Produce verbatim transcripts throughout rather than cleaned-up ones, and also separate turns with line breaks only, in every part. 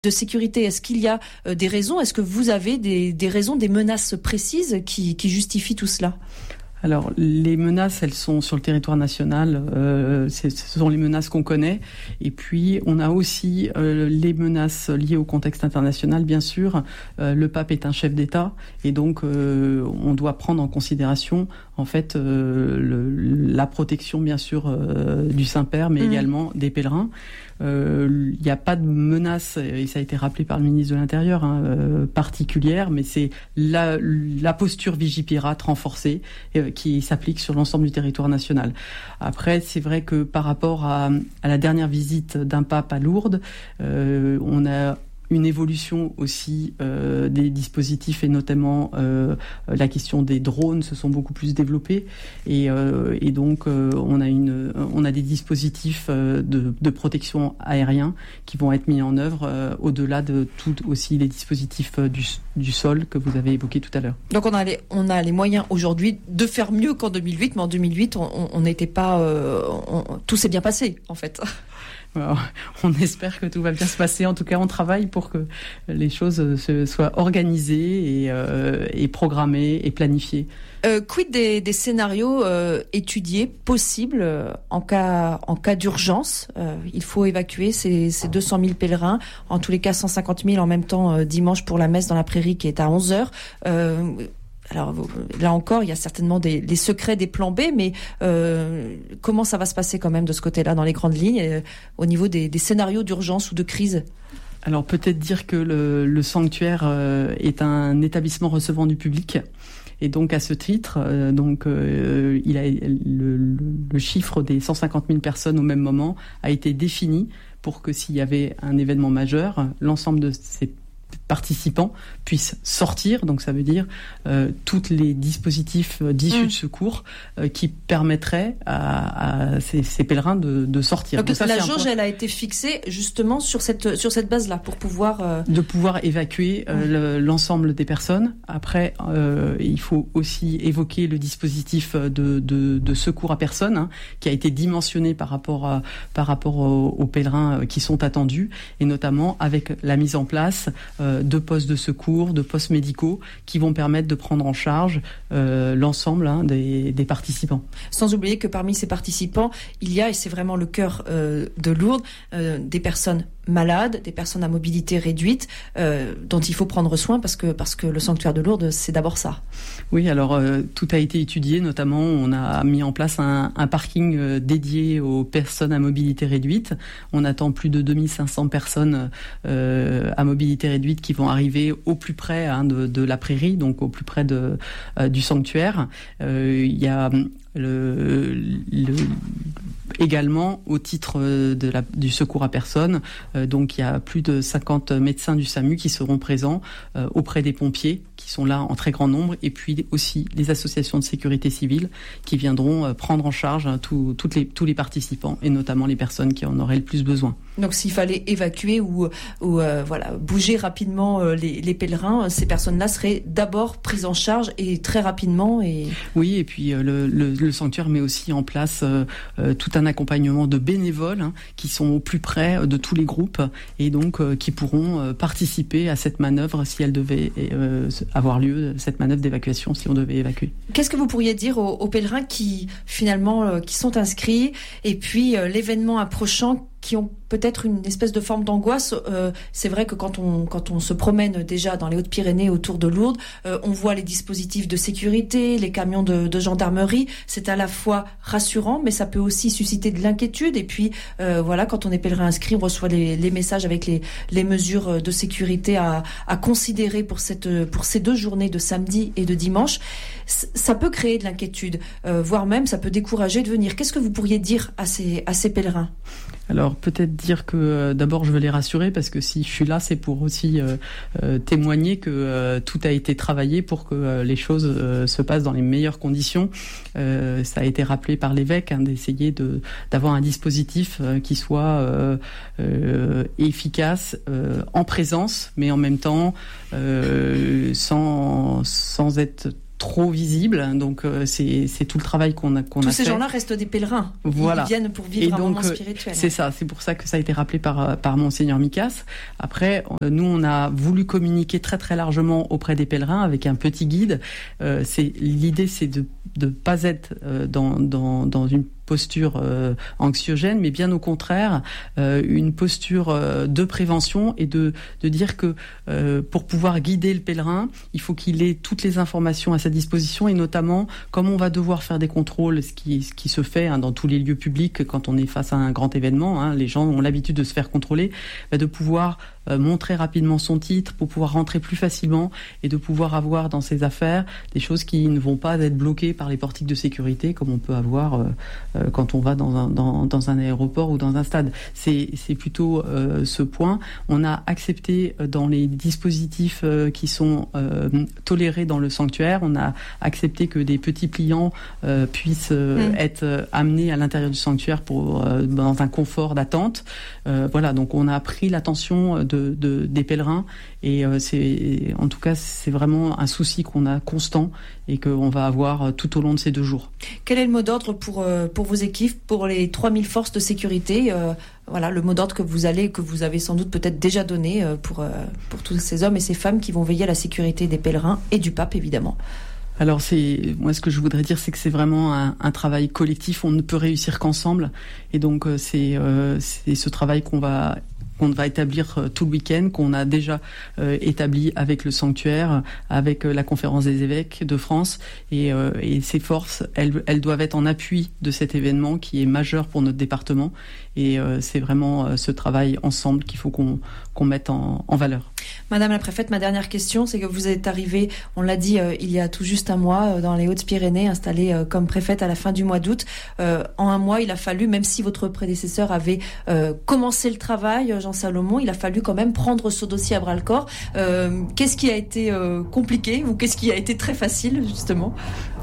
de sécurité. Est-ce qu'il y a euh, des raisons? Est-ce que vous avez des, des raisons, des menaces précises qui, qui justifient tout cela?
Alors, les menaces, elles sont sur le territoire national. Euh, ce sont les menaces qu'on connaît. Et puis, on a aussi euh, les menaces liées au contexte international, bien sûr. Euh, le pape est un chef d'État, et donc euh, on doit prendre en considération, en fait, euh, le, la protection, bien sûr, euh, du Saint-Père, mais mmh. également des pèlerins. Il euh, n'y a pas de menace, et ça a été rappelé par le ministre de l'Intérieur, hein, euh, particulière, mais c'est la, la posture Vigipirate renforcée euh, qui s'applique sur l'ensemble du territoire national. Après, c'est vrai que par rapport à, à la dernière visite d'un pape à Lourdes, euh, on a une évolution aussi euh, des dispositifs, et notamment euh, la question des drones se sont beaucoup plus développés, et, euh, et donc euh, on a une on a des dispositifs euh, de, de protection aérien qui vont être mis en œuvre euh, au-delà de tout aussi les dispositifs euh, du, du sol que vous avez évoqués tout à l'heure.
Donc on a les on a les moyens aujourd'hui de faire mieux qu'en deux mille huit, mais en deux mille huit on n'était pas euh, on, tout s'est bien passé en fait.
Alors, on espère que tout va bien se passer. En tout cas, on travaille pour que les choses se, soient organisées et, euh, et programmées et planifiées.
Euh, quid des, des scénarios euh, étudiés possibles euh, en cas en cas d'urgence? euh, Il faut évacuer ces, ces deux cent mille pèlerins, en tous les cas cent cinquante mille en même temps euh, dimanche pour la messe dans la prairie qui est à onze heures. Euh, Alors là encore, il y a certainement des les secrets des plans B, mais euh, comment ça va se passer quand même de ce côté-là, dans les grandes lignes, euh, au niveau des, des scénarios d'urgence ou de crise?
Alors peut-être dire que le, le sanctuaire euh, est un établissement recevant du public. Et donc à ce titre, euh, donc euh, il a le, le, le chiffre des cent cinquante mille personnes au même moment a été défini pour que s'il y avait un événement majeur, l'ensemble de ces participants puissent sortir, donc ça veut dire euh, tous les dispositifs d'issue mmh. de secours euh, qui permettraient à, à ces, ces pèlerins de, de sortir.
Donc, donc ça, la jauge, elle a été fixée justement sur cette sur cette base-là pour pouvoir euh...
de pouvoir évacuer euh, mmh. le, l'ensemble des personnes. Après, euh, il faut aussi évoquer le dispositif de, de, de secours à personne, hein, qui a été dimensionné par rapport à, par rapport aux, aux pèlerins qui sont attendus, et notamment avec la mise en place euh, de postes de secours, de postes médicaux qui vont permettre de prendre en charge euh, l'ensemble hein, des, des participants.
Sans oublier que parmi ces participants, il y a, et c'est vraiment le cœur euh, de Lourdes, euh, des personnes malades, des personnes à mobilité réduite, euh, dont il faut prendre soin parce que, parce que le sanctuaire de Lourdes, c'est d'abord ça.
Oui, alors euh, tout a été étudié, notamment on a mis en place un, un parking euh, dédié aux personnes à mobilité réduite. On attend plus de deux mille cinq cents personnes euh, à mobilité réduite qui vont arriver au plus près hein, de, de la prairie, donc au plus près de, euh, du sanctuaire. Euh, il y a le, le également au titre de la, du secours à personne. Euh, donc il y a plus de cinquante médecins du SAMU qui seront présents euh, auprès des pompiers qui sont là en très grand nombre, et puis aussi les associations de sécurité civile qui viendront euh, prendre en charge hein, tout, toutes les, tous les participants, et notamment les personnes qui en auraient le plus besoin.
Donc s'il fallait évacuer ou, ou euh, voilà, bouger rapidement euh, les, les pèlerins, ces personnes-là seraient d'abord prises en charge et très rapidement. Et...
Oui, et puis euh, le, le, le sanctuaire met aussi en place euh, euh, tout un accompagnement de bénévoles hein, qui sont au plus près de tous les groupes, et donc euh, qui pourront euh, participer à cette manœuvre si elle devait euh, avoir lieu, cette manœuvre d'évacuation si on devait évacuer.
Qu'est-ce que vous pourriez dire aux, aux pèlerins qui finalement euh, qui sont inscrits, et puis euh, l'événement approchant, qui ont peut-être une espèce de forme d'angoisse? Euh, c'est vrai que quand on quand on se promène déjà dans les Hautes-Pyrénées autour de Lourdes, euh, on voit les dispositifs de sécurité, les camions de, de gendarmerie. C'est à la fois rassurant, mais ça peut aussi susciter de l'inquiétude. Et puis euh, voilà, quand on est pèlerin inscrit, on reçoit les, les messages avec les, les mesures de sécurité à, à considérer pour cette pour ces deux journées de samedi et de dimanche. C- ça peut créer de l'inquiétude, euh, voire même ça peut décourager de venir. Qu'est-ce que vous pourriez dire à ces à ces pèlerins?
Alors peut-être dire que euh, d'abord je veux les rassurer, parce que si je suis là, c'est pour aussi euh, euh, témoigner que euh, tout a été travaillé pour que euh, les choses euh, se passent dans les meilleures conditions. Euh, ça a été rappelé par l'évêque hein, d'essayer de d'avoir un dispositif euh, qui soit euh, euh, efficace euh, en présence, mais en même temps euh, sans sans être trop visible. Donc euh, c'est c'est tout le travail qu'on a qu'on
Tous
a
ces
fait.
gens-là restent des pèlerins.
Voilà.
Ils viennent pour vivre
Et
un
donc,
moment spirituel.
C'est ça. C'est pour ça que ça a été rappelé par par Monseigneur Micas. Après, nous on a voulu communiquer très très largement auprès des pèlerins avec un petit guide. Euh, c'est l'idée, c'est de de pas être euh, dans dans dans une posture euh, anxiogène, mais bien au contraire, euh, une posture euh, de prévention et de de dire que euh, pour pouvoir guider le pèlerin, il faut qu'il ait toutes les informations à sa disposition et notamment comme on va devoir faire des contrôles, ce qui ce qui se fait hein, dans tous les lieux publics quand on est face à un grand événement. Hein, les gens ont l'habitude de se faire contrôler, bah, de pouvoir euh, montrer rapidement son titre pour pouvoir rentrer plus facilement et de pouvoir avoir dans ses affaires des choses qui ne vont pas être bloquées par les portiques de sécurité comme on peut avoir euh, euh, quand on va dans un, dans, dans un aéroport ou dans un stade. C'est, c'est plutôt euh, ce point. On a accepté euh, dans les dispositifs euh, qui sont euh, tolérés dans le sanctuaire, on a accepté que des petits pliants euh, puissent euh, mmh. être euh, amenés à l'intérieur du sanctuaire pour euh, dans un confort d'attente. Euh, voilà, donc on a pris l'attention de, de des pèlerins et euh, c'est en tout cas c'est vraiment un souci qu'on a constant et qu'on va avoir tout au long de ces deux jours.
Quel est le mot d'ordre pour euh, pour vos équipes, pour les trois mille forces de sécurité euh, voilà le mot d'ordre que vous allez que vous avez sans doute peut-être déjà donné euh, pour euh, pour tous ces hommes et ces femmes qui vont veiller à la sécurité des pèlerins et du pape évidemment.
Alors c'est moi ce que je voudrais dire c'est que c'est vraiment un, un travail collectif, on ne peut réussir qu'ensemble et donc euh, c'est euh, c'est ce travail qu'on va qu'on va établir euh, tout le week-end, qu'on a déjà euh, établi avec le sanctuaire, avec euh, la conférence des évêques de France et, euh, et ces forces, elles, elles doivent être en appui de cet événement qui est majeur pour notre département et euh, c'est vraiment euh, ce travail ensemble qu'il faut qu'on, qu'on mette en, en valeur.
Madame la préfète, ma dernière question, c'est que vous êtes arrivée, on l'a dit, euh, il y a tout juste un mois euh, dans les Hautes-Pyrénées, installée euh, comme préfète à la fin du mois d'août. Euh, en un mois, il a fallu, même si votre prédécesseur avait euh, commencé le travail, Jean Salomon, il a fallu quand même prendre ce dossier à bras-le-corps. Euh, qu'est-ce qui a été euh, compliqué ou qu'est-ce qui a été très facile, justement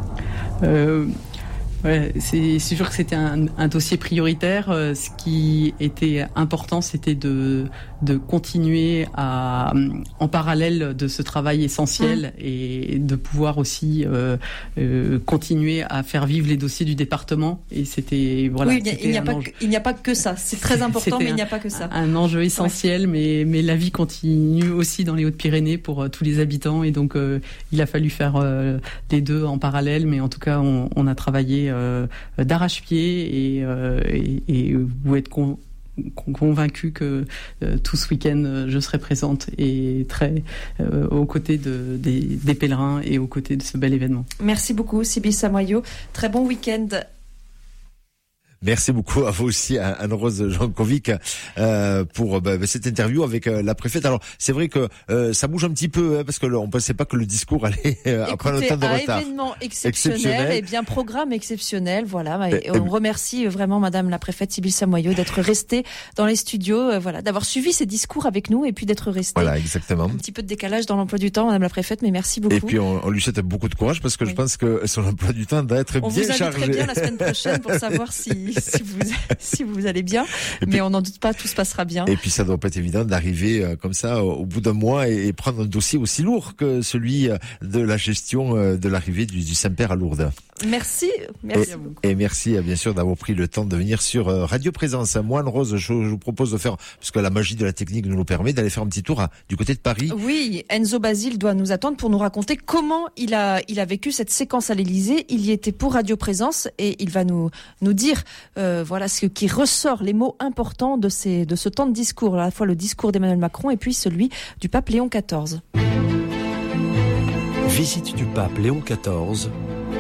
euh... Ouais, c'est, c'est sûr que c'était un, un dossier prioritaire. Euh, ce qui était important, c'était de, de continuer à, en parallèle de ce travail essentiel mmh. et de pouvoir aussi euh, euh, continuer à faire vivre les dossiers du département. Et c'était voilà.
Oui, il,
c'était
il, n'y a pas
enjeu...
que, il n'y a pas que ça. C'est très important, mais il n'y a pas que ça.
Un, un enjeu essentiel, ouais. mais mais la vie continue aussi dans les Hautes-Pyrénées pour euh, tous les habitants. Et donc euh, il a fallu faire euh, les deux en parallèle, mais en tout cas on, on a travaillé Euh, d'arrache-pied et, euh, et, et vous êtes con, con, convaincu que euh, tout ce week-end euh, je serai présente et très euh, aux côtés de, des, des pèlerins et aux côtés de ce bel événement.
Merci beaucoup Sybille Samoyau, très bon week-end.
Merci beaucoup à vous aussi, Anne-Rose Jankovic, euh, pour bah, cette interview avec euh, la préfète. Alors, c'est vrai que euh, ça bouge un petit peu, hein, parce que on ne pensait pas que le discours allait euh, prendre autant de retard.
Événement exceptionnel, exceptionnel, et bien programme exceptionnel, voilà. Et, et on euh, remercie vraiment Madame la préfète Sybille Samoyau d'être restée dans les studios, euh, voilà, d'avoir suivi ces discours avec nous et puis d'être restée.
Voilà, exactement.
Un petit peu de décalage dans l'emploi du temps, Madame la préfète, mais merci beaucoup.
Et puis on, on lui souhaite beaucoup de courage parce que oui. je pense que son emploi du temps doit être
on
bien chargé.
On vous invite très bien la semaine prochaine pour savoir si Si vous, si vous allez bien, puis, mais on n'en doute pas, tout se passera bien.
Et puis ça doit pas être évident d'arriver euh, comme ça au, au bout d'un mois et, et prendre un dossier aussi lourd que celui de la gestion euh, de l'arrivée du, du Saint-Père à Lourdes.
Merci, merci
et,
à vous.
Et merci bien sûr d'avoir pris le temps de venir sur euh, Radio Présence. Moi, Anne-Rose, je, je vous propose de faire, parce que la magie de la technique nous le permet, d'aller faire un petit tour à, du côté de Paris.
Oui, Enzo Basile doit nous attendre pour nous raconter comment il a, il a vécu cette séquence à l'Élysée. Il y était pour Radio Présence et il va nous, nous dire, euh, voilà ce qui ressort, les mots importants de, ces, de ce temps de discours, à la fois le discours d'Emmanuel Macron et puis celui du pape Léon quatorze.
Visite du pape Léon quatorze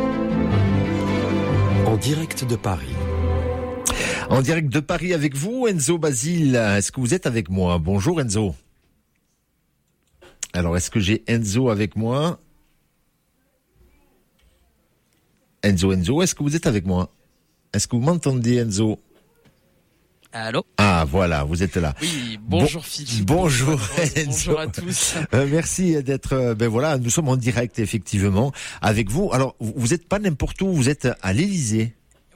en direct de Paris.
En direct de Paris avec vous, Enzo Basile. Est-ce que vous êtes avec moi? Bonjour Enzo. Alors, est-ce que j'ai Enzo avec moi? Enzo, Enzo, est-ce que vous êtes avec moi? Est-ce que vous m'entendez, Enzo?
Allô?
Ah, voilà, vous êtes là.
Oui, bonjour bon, Philippe.
Bonjour, Enzo.
Bonjour à tous.
Euh, merci d'être, euh, ben voilà, nous sommes en direct, effectivement, avec vous. Alors, vous n'êtes pas n'importe où, vous êtes à l'Élysée.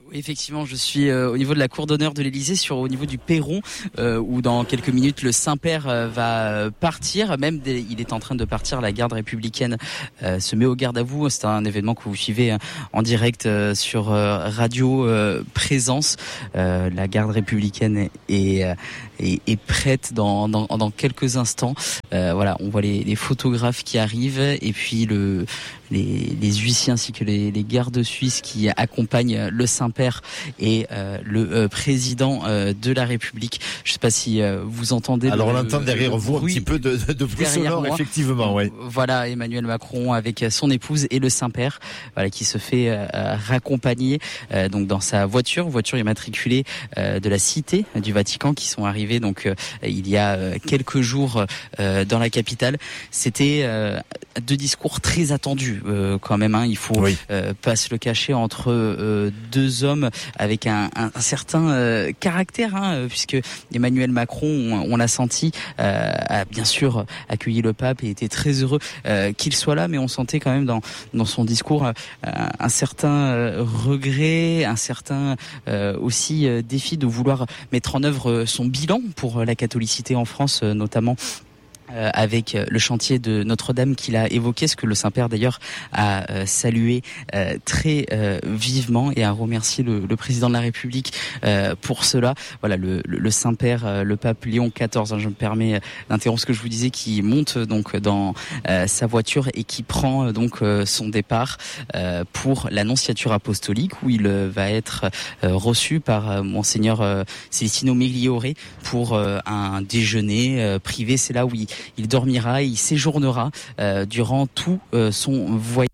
Effectivement, je suis euh, au niveau de la cour d'honneur de l'Élysée, sur au niveau du perron, euh, où dans quelques minutes le Saint-Père euh, va partir. Même des, il est en train de partir. La garde républicaine euh, se met au garde à vous. C'est un événement que vous suivez euh, en direct euh, sur euh, Radio euh, Présence. Euh, la garde républicaine est, est, est, est prête dans, dans, dans quelques instants. Euh, voilà, on voit les, les photographes qui arrivent et puis le les, les huissiers ainsi que les, les gardes suisses qui accompagnent le Saint-Père et euh, le euh, président euh, de la République. Je ne sais pas si euh, vous entendez.
Alors
le,
on entend derrière vous un petit peu de, de, de bruit sonore, effectivement. Ouais.
Voilà, Emmanuel Macron avec son épouse et le Saint-Père, voilà, qui se fait euh, raccompagner euh, donc dans sa voiture, voiture immatriculée euh, de la Cité du Vatican, qui sont arrivés donc euh, il y a euh, quelques jours euh, dans la capitale. C'était euh, deux discours très attendus euh, quand même. Hein. Il faut oui. euh, pas se le cacher, entre euh, deux hommes avec un, un, un certain euh, caractère, hein, puisque Emmanuel Macron, on, on l'a senti, euh, a bien sûr accueilli le pape et était très heureux euh, qu'il soit là, mais on sentait quand même dans dans son discours euh, un certain euh, regret, un certain euh, aussi euh, défi de vouloir mettre en œuvre son bilan pour la catholicité en France, euh, notamment Euh, avec le chantier de Notre-Dame qu'il a évoqué, ce que le Saint-Père d'ailleurs a euh, salué euh, très euh, vivement et a remercié le, le président de la République euh, pour cela. Voilà, le, le, le Saint-Père, euh, le pape Léon quatorze, hein, je me permets d'interrompre ce que je vous disais, qui monte donc dans euh, sa voiture et qui prend euh, donc euh, son départ euh, pour l'annonciature apostolique, où il euh, va être euh, reçu par euh, Monseigneur euh, Celestino Migliore pour euh, un déjeuner euh, privé. C'est là où il Il dormira et il séjournera euh, durant tout euh, son voyage.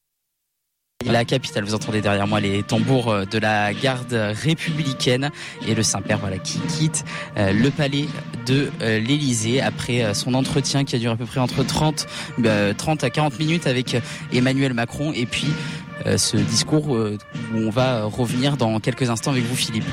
La capitale, vous entendez derrière moi les tambours de la garde républicaine et le Saint-Père, voilà, qui quitte euh, le palais de euh, l'Élysée après euh, son entretien qui a duré à peu près entre trente, euh, trente à quarante minutes avec Emmanuel Macron, et puis euh, ce discours euh, où on va revenir dans quelques instants avec vous, Philippe.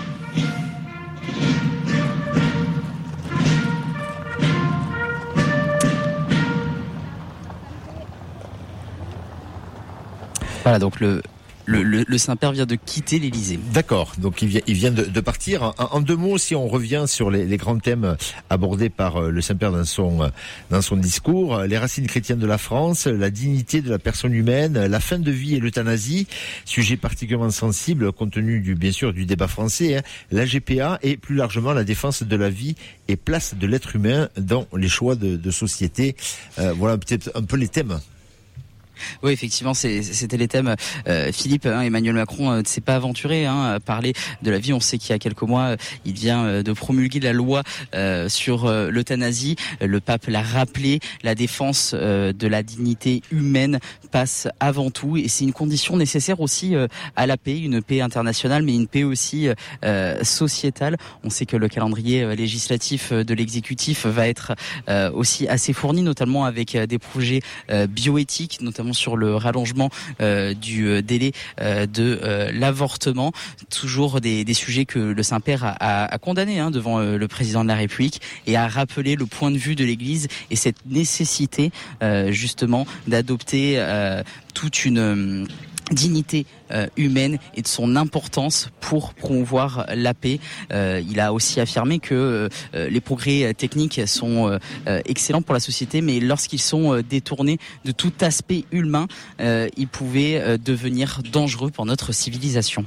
Voilà, donc le, le, le, le Saint-Père vient de quitter l'Élysée.
D'accord, donc il vient, il vient de, de partir. En, en deux mots, si on revient sur les, les grands thèmes abordés par le Saint-Père dans son, dans son discours, les racines chrétiennes de la France, la dignité de la personne humaine, la fin de vie et l'euthanasie, sujet particulièrement sensible compte tenu du, bien sûr, du débat français, hein, la G P A et plus largement la défense de la vie et place de l'être humain dans les choix de, de société. Euh, voilà peut-être un peu les thèmes.
Oui, effectivement, c'est, c'était les thèmes. Euh, Philippe, hein, Emmanuel Macron euh, ne s'est pas aventuré hein, à parler de la vie. On sait qu'il y a quelques mois, euh, il vient euh, de promulguer la loi euh, sur euh, l'euthanasie. Le pape l'a rappelé, la défense euh, de la dignité humaine passe avant tout, et c'est une condition nécessaire aussi euh, à la paix, une paix internationale, mais une paix aussi euh, sociétale. On sait que le calendrier législatif de l'exécutif va être euh, aussi assez fourni, notamment avec des projets euh, bioéthiques, notamment sur le rallongement euh, du euh, délai euh, de euh, l'avortement. Toujours des, des sujets que le Saint-Père a, a, a condamnés hein, devant euh, le président de la République, et a rappelé le point de vue de l'Église et cette nécessité euh, justement d'adopter euh, toute une... Euh, dignité euh, humaine et de son importance pour promouvoir la paix. Euh, il a aussi affirmé que euh, les progrès techniques sont euh, excellents pour la société, mais lorsqu'ils sont euh, détournés de tout aspect humain, euh, ils pouvaient euh, devenir dangereux pour notre civilisation.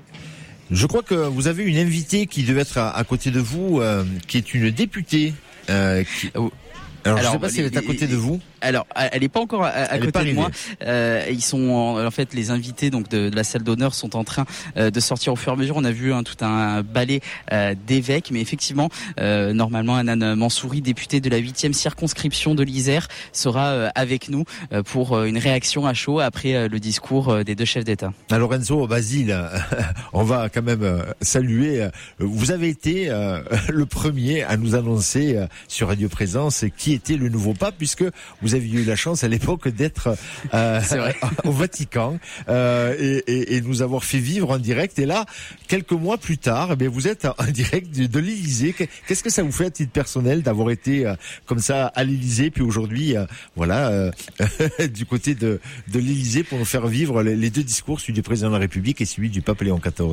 Je crois que vous avez une invitée qui devait être à, à côté de vous, euh, qui est une députée. Euh, qui... Alors, Alors, je ne sais pas si elle est à côté de vous.
Alors, elle n'est pas encore à, à côté de moi. Euh, ils sont en, en fait les invités donc de, de la salle d'honneur sont en train euh, de sortir au fur et à mesure. On a vu hein, tout un ballet euh, d'évêques, mais effectivement, euh, normalement, Hanan Mansouri, député de la huitième circonscription de l'Isère, sera euh, avec nous euh, pour euh, une réaction à chaud après euh, le discours euh, des deux chefs d'État.
Alors Lorenzo, Basile, on va quand même euh, saluer. Vous avez été euh, le premier à nous annoncer euh, sur Radio Présence qui était le nouveau pape, puisque vous avez eu la chance à l'époque d'être euh, au Vatican euh, et, et, et nous avoir fait vivre en direct. Et là, quelques mois plus tard, eh bien, vous êtes en direct de, de l'Élysée. Qu'est-ce que ça vous fait à titre personnel d'avoir été euh, comme ça à l'Élysée, puis aujourd'hui, euh, voilà, euh, du côté de, de l'Élysée pour nous faire vivre les, les deux discours, celui du président de la République et celui du pape Léon quatorze?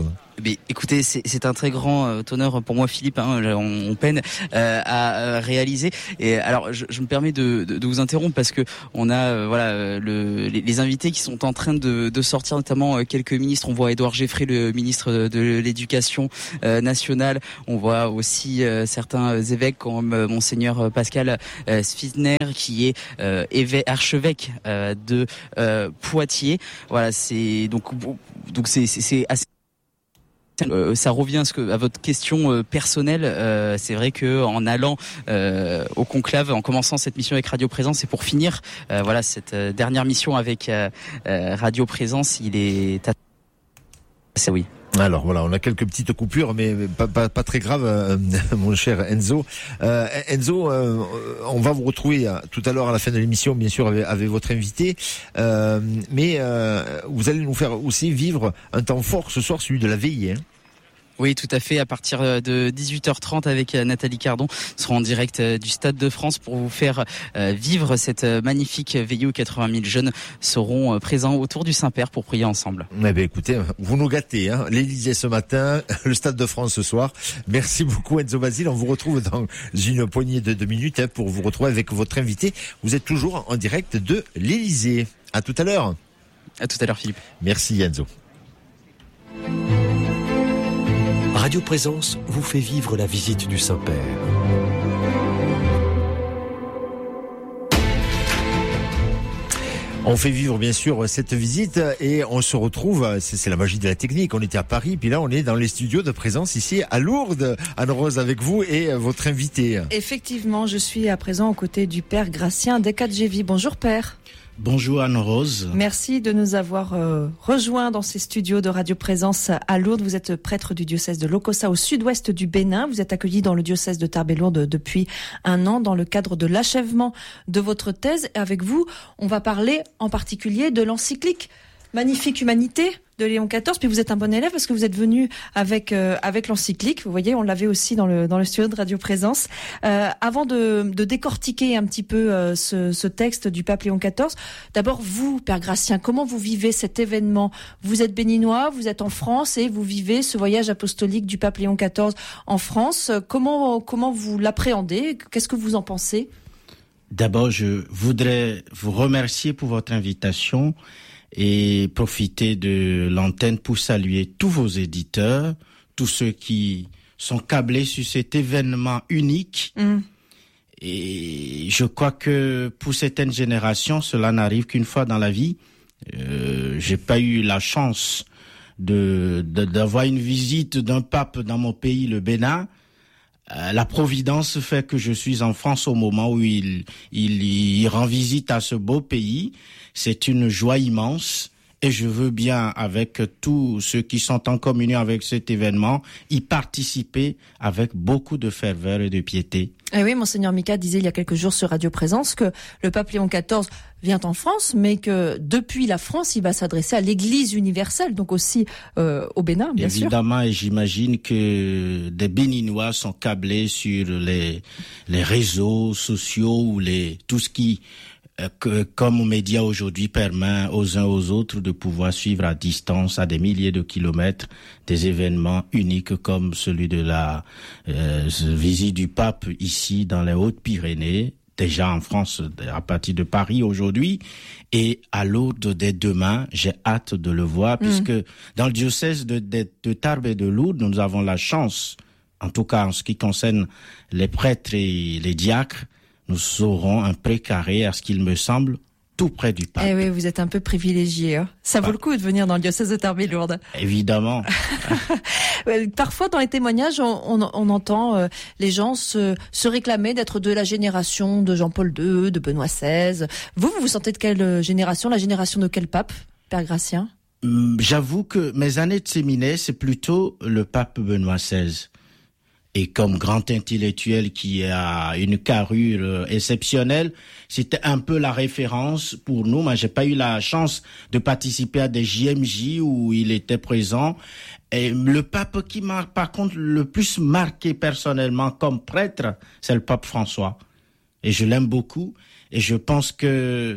Mais écoutez, c'est, c'est un très grand euh, honneur pour moi, Philippe. Hein, on, on peine euh, à euh, réaliser. Et alors, je, je me permets de, de, de vous interrompre parce que on a euh, voilà le, les, les invités qui sont en train de, de sortir, notamment euh, quelques ministres. On voit Édouard Geffrey, le ministre de, de l'Éducation euh, nationale. On voit aussi euh, certains évêques comme euh, monseigneur Pascal euh, Sfizner, qui est euh, évêque, archevêque euh, de euh, Poitiers. Voilà, c'est donc donc c'est c'est, c'est assez. Euh, ça revient à, ce que, à votre question euh, personnelle. Euh, c'est vrai que en allant euh, au conclave, en commençant cette mission avec Radio Présence, et pour finir, euh, voilà cette euh, dernière mission avec euh, euh, Radio Présence, il est. C'est oui.
Alors voilà, on a quelques petites coupures, mais pas, pas, pas très grave, euh, mon cher Enzo. Euh, Enzo, euh, on va vous retrouver euh, tout à l'heure à la fin de l'émission, bien sûr, avec, avec votre invité. Euh, mais euh, vous allez nous faire aussi vivre un temps fort ce soir, celui de la veillée. Hein.
Oui, tout à fait. À partir de dix-huit heures trente avec Nathalie Cardon, on sera en direct du Stade de France pour vous faire vivre cette magnifique veillée où quatre-vingt mille jeunes seront présents autour du Saint-Père pour prier ensemble.
Eh bien, écoutez, vous nous gâtez, hein. L'Élysée ce matin, le Stade de France ce soir. Merci beaucoup, Enzo Basile. On vous retrouve dans une poignée de deux minutes hein, pour vous retrouver avec votre invité. Vous êtes toujours en direct de l'Élysée. À tout à l'heure.
À tout à l'heure, Philippe.
Merci, Enzo.
Radio Présence vous fait vivre la visite du Saint-Père.
On fait vivre bien sûr cette visite et on se retrouve, c'est, c'est la magie de la technique, on était à Paris, puis là on est dans les studios de Présence ici à Lourdes. Anne-Rose avec vous et votre invité.
Effectivement, je suis à présent aux côtés du Père Gratien Dekadjevi. Bonjour Père.
Bonjour Anne-Rose.
Merci de nous avoir euh, rejoints dans ces studios de Radio Présence à Lourdes. Vous êtes prêtre du diocèse de Lokossa au sud-ouest du Bénin. Vous êtes accueilli dans le diocèse de Tarbes-et-Lourdes depuis un an dans le cadre de l'achèvement de votre thèse. Et avec vous, on va parler en particulier de l'encyclique Magnifique Humanité de Léon quatorze. Puis vous êtes un bon élève parce que vous êtes venu avec euh, avec l'encyclique. Vous voyez, on l'avait aussi dans le dans le studio de Radio Présence. Euh, avant de, de décortiquer un petit peu euh, ce, ce texte du pape Léon quatorze, d'abord vous, Père Gratien, comment vous vivez cet événement? Vous êtes béninois, vous êtes en France et vous vivez ce voyage apostolique du pape Léon quatorze en France. Comment comment vous l'appréhendez? Qu'est-ce que vous en pensez?
D'abord, je voudrais vous remercier pour votre invitation et profiter de l'antenne pour saluer tous vos éditeurs, tous ceux qui sont câblés sur cet événement unique. Mmh. Et je crois que pour certaines générations, cela n'arrive qu'une fois dans la vie. Euh, j'ai pas eu la chance de, de d'avoir une visite d'un pape dans mon pays, le Bénin. Euh, la providence fait que je suis en France au moment où il, il, il rend visite à ce beau pays. C'est une joie immense et je veux bien, avec tous ceux qui sont en communion avec cet événement, y participer avec beaucoup de ferveur et de piété.
Et oui, Monseigneur Mika disait il y a quelques jours sur Radio Présence que le pape Léon quatorze vient en France, mais que depuis la France, il va s'adresser à l'Église universelle, donc aussi euh, au Bénin, bien
Évidemment,
sûr.
Évidemment, et j'imagine que des Béninois sont câblés sur les les réseaux sociaux ou les tout ce qui que, comme aux médias aujourd'hui, permet aux uns aux autres de pouvoir suivre à distance, à des milliers de kilomètres, des événements uniques comme celui de la euh, visite du pape ici dans les Hautes-Pyrénées, déjà en France à partir de Paris aujourd'hui, et à Lourdes dès demain. J'ai hâte de le voir, mmh. puisque dans le diocèse de, de, de Tarbes et de Lourdes, nous avons la chance, en tout cas en ce qui concerne les prêtres et les diacres, nous aurons un précaré, à ce qu'il me semble, tout près du pape.
Eh oui, vous êtes un peu privilégié. Hein. Ça bah. vaut le coup de venir dans le diocèse de Tarbes et Lourdes.
Évidemment.
Parfois, dans les témoignages, on, on, on entend euh, les gens se, se réclamer d'être de la génération de Jean-Paul deux, de Benoît seize. Vous, vous vous sentez de quelle génération? La génération de quel pape, Père Gratien?
J'avoue que mes années de séminaire, c'est plutôt le pape Benoît seize. Et comme grand intellectuel qui a une carrure exceptionnelle, c'était un peu la référence pour nous. Moi, j'ai pas eu la chance de participer à des J M J où il était présent. Et le pape qui m'a, par contre, le plus marqué personnellement comme prêtre, c'est le pape François. Et je l'aime beaucoup. Et je pense que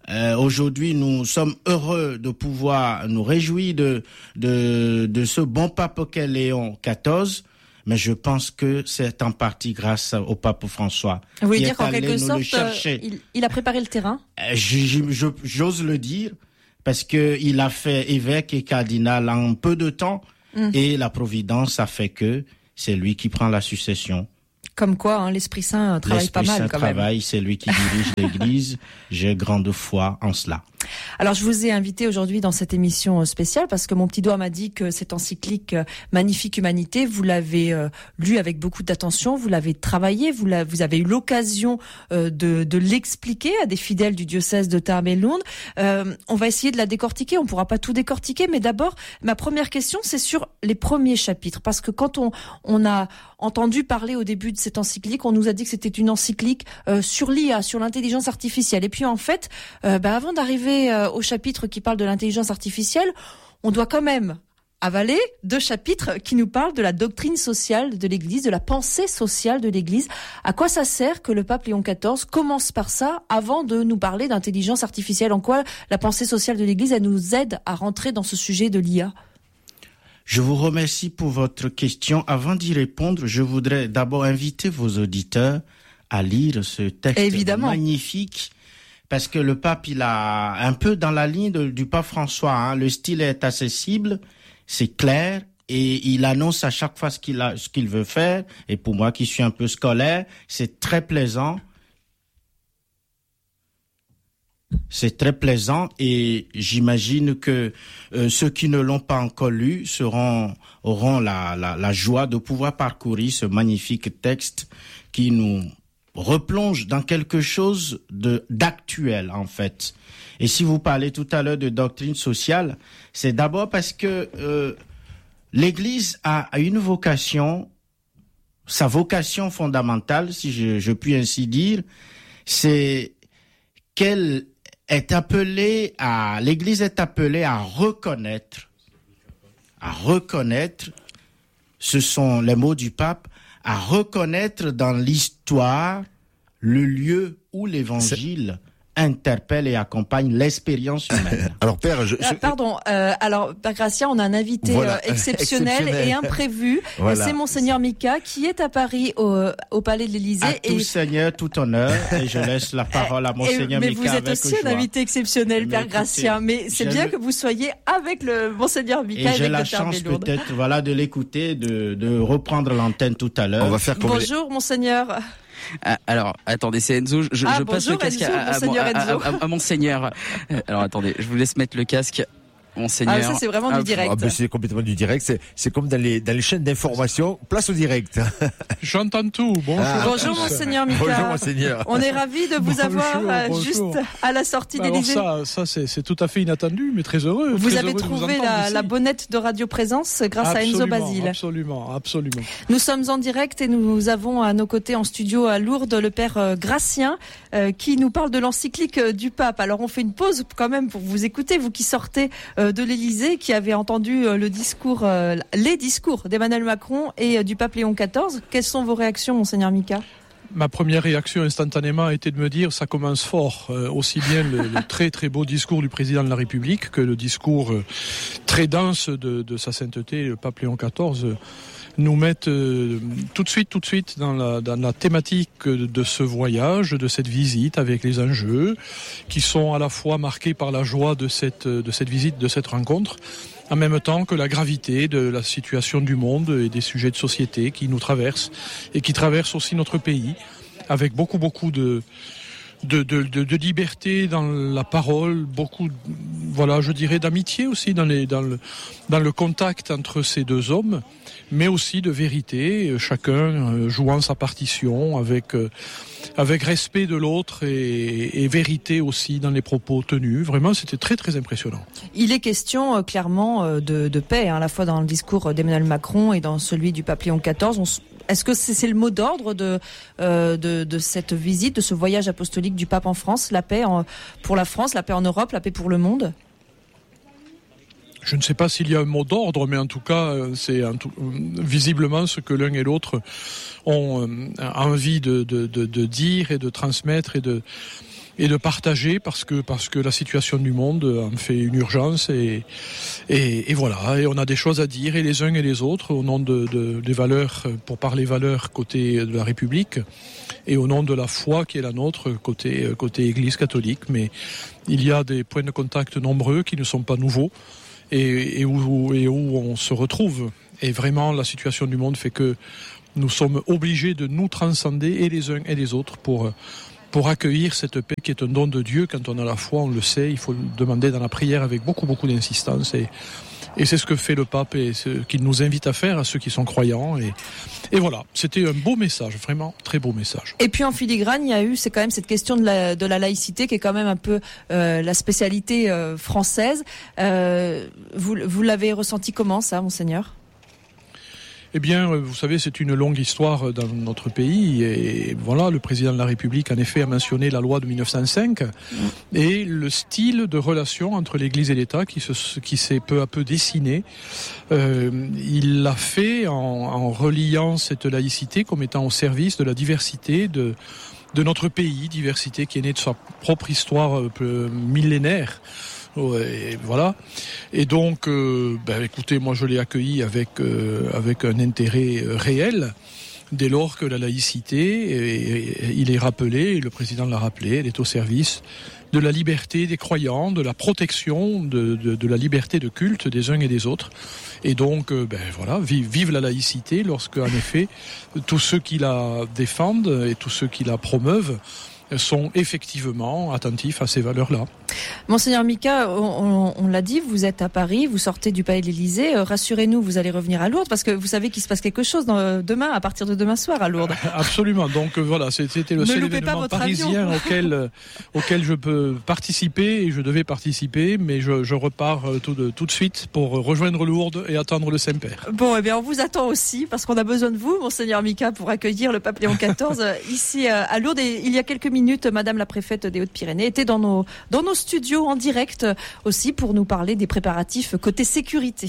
Euh, aujourd'hui, nous sommes heureux de pouvoir nous réjouir de, de, de ce bon pape qu'est Léon quatorze. Mais je pense que c'est en partie grâce au pape François.
Vous voulez dire qu'en quelque sorte, il, il a préparé le terrain ?
je, je, je, J'ose le dire, parce que il a fait évêque et cardinal en peu de temps, mmh. et la providence a fait que c'est lui qui prend la succession.
Comme quoi, hein, l'Esprit Saint travaille
L'Esprit
pas mal
Saint
quand
travaille,
même.
C'est lui qui dirige l'Église. J'ai grande foi en cela.
Alors, je vous ai invité aujourd'hui dans cette émission spéciale parce que mon petit doigt m'a dit que cette encyclique Magnifique Humanité, vous l'avez euh, lu avec beaucoup d'attention, vous l'avez travaillé, vous, l'avez, vous avez eu l'occasion euh, de, de l'expliquer à des fidèles du diocèse de Tarbes et Lourdes. Euh, on va essayer de la décortiquer, on pourra pas tout décortiquer, mais d'abord, ma première question, c'est sur les premiers chapitres, parce que quand on, on a entendu parler au début de cette encyclique, on nous a dit que c'était une encyclique euh, sur l'I A, sur l'intelligence artificielle. Et puis en fait, euh, bah, avant d'arriver euh, au chapitre qui parle de l'intelligence artificielle, on doit quand même avaler deux chapitres qui nous parlent de la doctrine sociale de l'Église, de la pensée sociale de l'Église. À quoi ça sert que le pape Léon quatorze commence par ça avant de nous parler d'intelligence artificielle ? En quoi la pensée sociale de l'Église, elle nous aide à rentrer dans ce sujet de l'I A ?
Je vous remercie pour votre question. Avant d'y répondre, je voudrais d'abord inviter vos auditeurs à lire ce texte Évidemment. magnifique, parce que le pape, il a un peu dans la ligne de, du pape François, hein. Le style est accessible, c'est clair, et il annonce à chaque fois ce qu'il a, ce qu'il veut faire. Et pour moi, qui suis un peu scolaire, c'est très plaisant. C'est très plaisant et j'imagine que euh, ceux qui ne l'ont pas encore lu seront, auront la, la, la joie de pouvoir parcourir ce magnifique texte qui nous replonge dans quelque chose de d'actuel en fait. Et si vous parlez tout à l'heure de doctrine sociale, c'est d'abord parce que euh, l'Église a, a une vocation, sa vocation fondamentale, si je, je puis ainsi dire, c'est qu'elle est appelée à, l'Église est appelée à reconnaître, à reconnaître, ce sont les mots du pape, à reconnaître dans l'histoire le lieu où l'Évangile interpelle et accompagne l'expérience humaine.
Alors Père, je, je...
Ah, pardon. Euh, alors Père Gratien, on a un invité voilà. euh, exceptionnel, exceptionnel et imprévu. Voilà. C'est Monseigneur Mika qui est à Paris au, au Palais de l'Élysée.
À tout et... Seigneur, tout honneur, et je laisse la parole à Monseigneur
mais
Mika.
Mais vous êtes aussi un invité exceptionnel, Père Gratien. Mais c'est bien le... que vous soyez avec le Monseigneur Mika. Et, et
j'ai
avec
la
le
chance peut-être, voilà, de l'écouter, de, de reprendre l'antenne tout à l'heure.
On va faire comme
Bonjour, les... Monseigneur.
Ah, alors, attendez, c'est Enzo. Je,
ah,
je passe
bonjour,
le casque
Enzo,
à, à, à, à, à, à Monseigneur. Alors, attendez, je vous laisse mettre le casque. Monseigneur.
Ah, ça, c'est vraiment ah, du direct.
Ah, ben, c'est complètement du direct. C'est, c'est comme dans les, dans les chaînes d'information. Place au direct.
J'entends tout. Bonjour.
Ah. Bonjour, Monseigneur Mika.
Bonjour, Monseigneur.
On est ravis de vous
bonjour,
avoir euh,
bonjour.
juste à la sortie
bah
d'Élysée.
Ça, ça c'est, c'est tout à fait inattendu, mais très heureux.
Vous
très
avez
heureux
trouvé la, la bonnette de Radio Présence grâce
absolument,
à Enzo Basile.
Absolument, absolument.
Nous sommes en direct et nous avons à nos côtés en studio à Lourdes le Père euh, Gratien euh, qui nous parle de l'encyclique euh, du pape. Alors on fait une pause quand même pour vous écouter, vous qui sortez euh, de l'Élysée, qui avez entendu euh, le discours, euh, les discours d'Emmanuel Macron et euh, du pape Léon quatorze. Quelles sont vos réactions, Monseigneur Mika ?
Ma première réaction instantanément a été de me dire ça commence fort, euh, aussi bien le, le très très beau discours du président de la République que le discours euh, très dense de, de sa sainteté, le pape Léon quatorze, euh, nous mettent euh, tout de suite, tout de suite dans la, dans la thématique de, de ce voyage, de cette visite, avec les enjeux qui sont à la fois marqués par la joie de cette, de cette visite, de cette rencontre, en même temps que la gravité de la situation du monde et des sujets de société qui nous traversent et qui traversent aussi notre pays, avec beaucoup, beaucoup de, de, de, de, de liberté dans la parole, beaucoup, voilà, je dirais, d'amitié aussi dans, les, dans, le, dans le contact entre ces deux hommes, mais aussi de vérité, chacun jouant sa partition avec, avec respect de l'autre et, et vérité aussi dans les propos tenus. Vraiment, c'était très très impressionnant.
Il est question euh, clairement euh, de, de paix, hein, à la fois dans le discours d'Emmanuel Macron et dans celui du pape Léon quatorze. On, est-ce que c'est, c'est le mot d'ordre de, euh, de, de cette visite, de ce voyage apostolique du pape en France, la paix en, pour la France, la paix en Europe, la paix pour le monde ?
Je ne sais pas s'il y a un mot d'ordre, mais en tout cas, c'est un tout, visiblement ce que l'un et l'autre ont envie de, de, de, de dire et de transmettre et de, et de partager parce que parce que la situation du monde en fait une urgence et et, et voilà et on a des choses à dire et les uns et les autres au nom de, de des valeurs pour parler valeurs côté de la République et au nom de la foi qui est la nôtre côté côté Église catholique. Mais il y a des points de contact nombreux qui ne sont pas nouveaux et, et où et où on se retrouve. Et vraiment la situation du monde fait que nous sommes obligés de nous transcender et les uns et les autres pour pour accueillir cette paix qui est un don de Dieu. Quand on a la foi, on le sait, il faut le demander dans la prière avec beaucoup, beaucoup d'insistance. Et, et c'est ce que fait le pape et ce qu'il nous invite à faire à ceux qui sont croyants. Et, et voilà, c'était un beau message, vraiment très beau message.
Et puis en filigrane, il y a eu, c'est quand même cette question de la, de la laïcité qui est quand même un peu euh, la spécialité euh, française. Euh, vous, vous l'avez ressenti comment ça, Monseigneur ?
Eh bien, vous savez, c'est une longue histoire dans notre pays et voilà, le président de la République, en effet, a mentionné la loi de mille neuf cent cinq et le style de relation entre l'Église et l'État qui, se, qui s'est peu à peu dessiné. Euh, il l'a fait en, en reliant cette laïcité comme étant au service de la diversité de, de notre pays, diversité qui est née de sa propre histoire euh, millénaire. Et voilà. Et donc, euh, ben, écoutez, moi je l'ai accueilli avec euh, avec un intérêt réel. Dès lors que la laïcité, et, et, il est rappelé, et le président l'a rappelé, elle est au service de la liberté des croyants, de la protection de, de, de la liberté de culte des uns et des autres. Et donc, euh, ben voilà, vive, vive la laïcité lorsque, en effet, tous ceux qui la défendent et tous ceux qui la promeuvent sont effectivement attentifs à ces valeurs-là.
Monseigneur Mika, on, on, on l'a dit, vous êtes à Paris, vous sortez du Palais de l'Élysée. Euh, rassurez-nous, vous allez revenir à Lourdes parce que vous savez qu'il se passe quelque chose dans, demain, à partir de demain soir à Lourdes.
Absolument. Donc euh, voilà, c'était le seul événement parisien auquel euh, auquel je peux participer et je devais participer, mais je, je repars euh, tout de tout de suite pour rejoindre Lourdes et attendre le Saint-Père.
Bon, eh bien, on vous attend aussi parce qu'on a besoin de vous, Monseigneur Mika, pour accueillir le pape Léon quatorze euh, ici euh, à Lourdes. Et il y a quelques minutes, Madame la préfète des Hautes-Pyrénées était dans nos dans nos studios en direct aussi pour nous parler des préparatifs côté sécurité.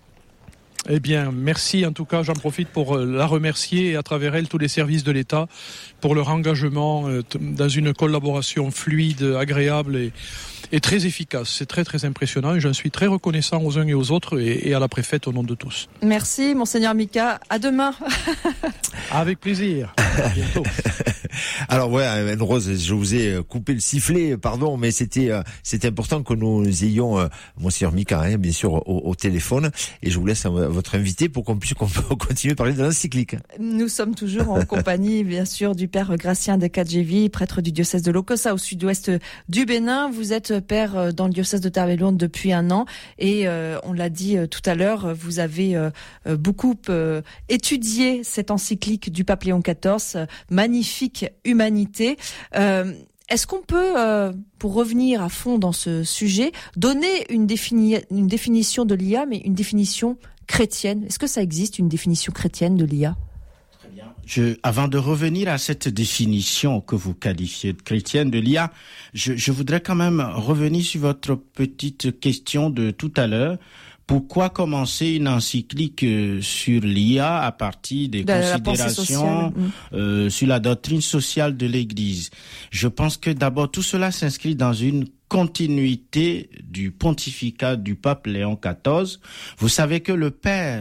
Eh bien, merci en tout cas, j'en profite pour la remercier et à travers elle tous les services de l'État pour leur engagement dans une collaboration fluide, agréable et, et très efficace. C'est très très impressionnant et j'en suis très reconnaissant aux uns et aux autres et, et à la préfète au nom de tous.
Merci Monseigneur Mika, à demain.
Avec plaisir, à bientôt.
Alors ouais, Anne-Rose, je vous ai coupé le sifflet, pardon, mais c'était euh, c'était important que nous ayons euh, Monseigneur Mika, hein, bien sûr, au, au téléphone, et je vous laisse euh, votre invité pour qu'on puisse qu'on peut continuer à parler de l'encyclique.
Nous sommes toujours en compagnie, bien sûr, du père Gratien de Kadjevi, prêtre du diocèse de Lokossa, au sud-ouest du Bénin. Vous êtes père dans le diocèse de Tarbes-Lourdes depuis un an, et euh, on l'a dit euh, tout à l'heure, vous avez euh, beaucoup euh, étudié cette encyclique du pape Léon quatorze, euh, magnifique humanité. Euh, est-ce qu'on peut, euh, pour revenir à fond dans ce sujet, donner une, défini- une définition de l'I A, mais une définition chrétienne ? Est-ce que ça existe, une définition chrétienne de l'I A ?
Très bien. Je, avant de revenir à cette définition que vous qualifiez de chrétienne de l'I A, je, je voudrais quand même revenir sur votre petite question de tout à l'heure. Pourquoi commencer une encyclique sur l'I A à partir des de considérations euh, sur la doctrine sociale de l'Église ? Je pense que d'abord tout cela s'inscrit dans une continuité du pontificat du pape Léon quatorze. Vous savez que le père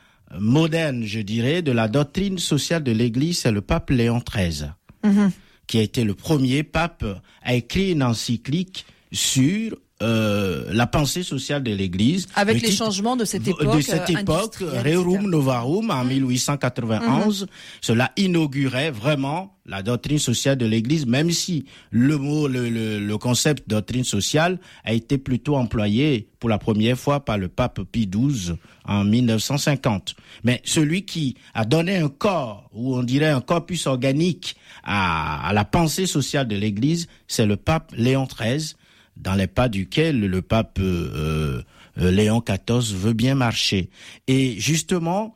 moderne, je dirais, de la doctrine sociale de l'Église, c'est le pape Léon treize, mmh. qui a été le premier pape à écrire une encyclique sur Euh, la pensée sociale de l'Église.
Avec les titre, changements de cette époque.
De cette époque, Rerum Novarum, en mille huit cent quatre-vingt-onze, mm-hmm. cela inaugurait vraiment la doctrine sociale de l'Église, même si le mot, le, le, le concept doctrine sociale a été plutôt employé pour la première fois par le pape Pie douze en mille neuf cent cinquante. Mais celui qui a donné un corps, ou on dirait un corpus organique à, à la pensée sociale de l'Église, c'est le pape Léon treize, dans les pas duquel le pape euh, euh, Léon quatorze veut bien marcher. Et justement,